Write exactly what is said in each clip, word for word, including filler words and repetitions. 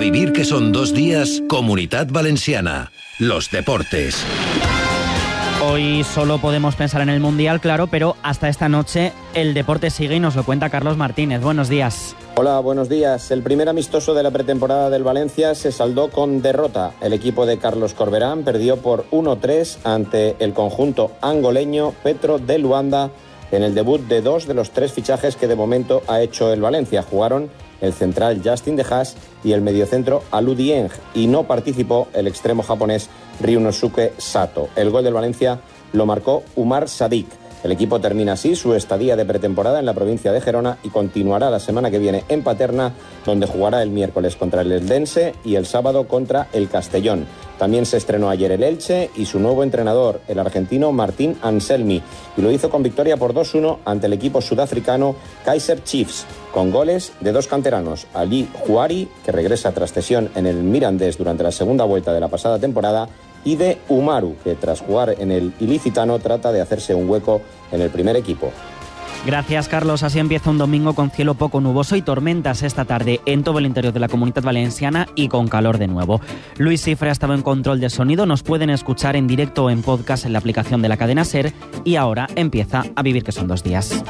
vivir que son dos días, Comunitat Valenciana. Los deportes. Hoy solo podemos pensar en el Mundial, claro, pero hasta esta noche el deporte sigue y nos lo cuenta Carlos Martínez. Buenos días. Hola, buenos días. El primer amistoso de la pretemporada del Valencia se saldó con derrota. El equipo de Carlos Corberán perdió por uno tres ante el conjunto angoleño Petro de Luanda en el debut de dos de los tres fichajes que de momento ha hecho el Valencia. Jugaron el central Justin De Haas y el mediocentro Alou Dieng, y no participó el extremo japonés Ryunosuke Sato. El gol del Valencia lo marcó Umar Sadik. El equipo termina así su estadía de pretemporada en la provincia de Gerona y continuará la semana que viene en Paterna, donde jugará el miércoles contra el Eldense y el sábado contra el Castellón. También se estrenó ayer el Elche y su nuevo entrenador, el argentino Martín Anselmi, y lo hizo con victoria por dos uno ante el equipo sudafricano Kaizer Chiefs, con goles de dos canteranos, Ali Juari, que regresa tras cesión en el Mirandés durante la segunda vuelta de la pasada temporada, y de Umaru, que tras jugar en el ilicitano trata de hacerse un hueco en el primer equipo. Gracias, Carlos. Así empieza un domingo con cielo poco nuboso y tormentas esta tarde en todo el interior de la Comunitat Valenciana y con calor de nuevo. Luis Cifre ha estado en control de sonido. Nos pueden escuchar en directo o en podcast en la aplicación de la cadena SER, y ahora empieza A Vivir que son dos días.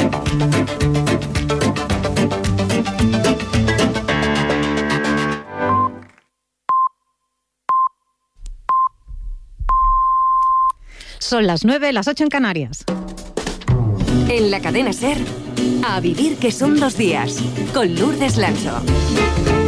Son las nueve, las ocho en Canarias. En la cadena SER, A Vivir que son dos días, con Lourdes Lancho.